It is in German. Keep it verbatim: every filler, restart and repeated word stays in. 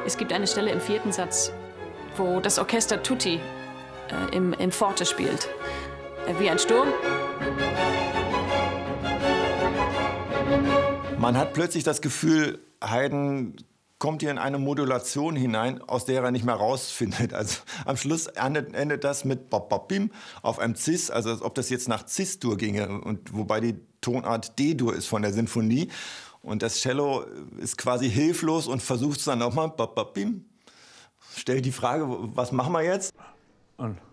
Es gibt eine Stelle im vierten Satz, wo das Orchester Tutti äh, im, im Forte spielt. Äh, wie ein Sturm. Man hat plötzlich das Gefühl, Haydn kommt hier in eine Modulation hinein, aus der er nicht mehr rausfindet. Also am Schluss endet, endet das mit Bop, Bop, Bim auf einem Cis, also als ob das jetzt nach Cis-Dur ginge, und wobei die Tonart D-Dur ist von der Sinfonie. Und das Cello ist quasi hilflos und versucht es dann nochmal, Bop, Bop, Bim. Stellt die Frage, was machen wir jetzt? Und